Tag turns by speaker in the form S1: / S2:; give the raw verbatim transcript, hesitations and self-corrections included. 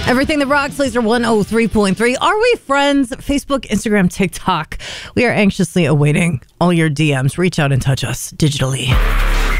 S1: Everything that rocks, Laser one oh three point three. Are we friends? Facebook, Instagram, TikTok. We are anxiously awaiting all your D Ms. Reach out and touch us digitally.